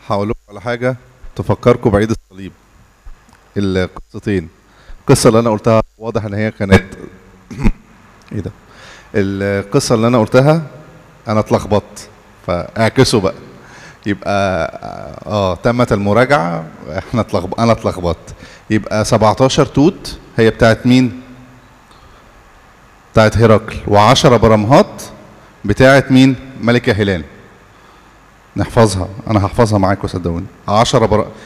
هقول لكم على حاجة تفكركم بعيد الصليب. القصتين، القصة اللي أنا قلتها واضح إن هي كانت إيه ده؟ القصة اللي أنا قلتها أنا اتلخبطت، فاعكسوا بقى. يبقى تمت المراجعة. أنا اتلخبطت. يبقى 17 توت هي بتاعت مين؟ بتاعت هرقل، و10 برمهات بتاعت مين؟ ملكة هيلان. نحفظها، انا هحفظها معاكم صدقوني.